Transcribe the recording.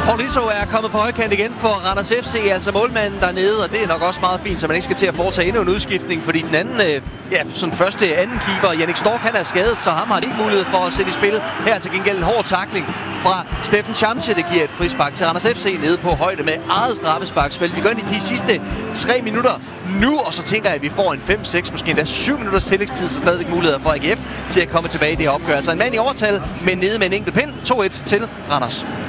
Paulisso er kommet på højkant igen for Randers FC, altså målmanden dernede, og det er nok også meget fint, så man ikke skal til at foretage endnu en udskiftning, fordi den anden, anden keeper, Jannik Stork, han er skadet, så ham har de ikke mulighed for at sætte i spil. Her til gengæld en hård tackling fra Steffen Chamche, det giver et frispark til Randers FC nede på højde med eget straffesparksfelt. Vi går ind i de sidste 3 minutter nu, og så tænker jeg, at vi får en 5-6, måske endda 7 minutters tillægstid, så stadig muligheder for AGF til at komme tilbage i det her opgør. Altså en mand i overtal, men nede med en enkelt pind, 2-1 til Randers.